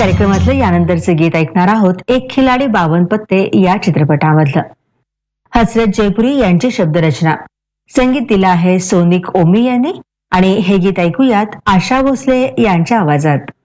कार्यक्रमातलं यानंतरचे गीत ऐकणार आहोत एक खिलाडी 52 पत्ते या चित्रपटामधलं. हसरत जयपुरी यांची शब्दरचना, संगीत दिलं आहे सोनिक ओमी यांनी आणि हे गीत ऐकूयात आशा भोसले यांच्या आवाजात.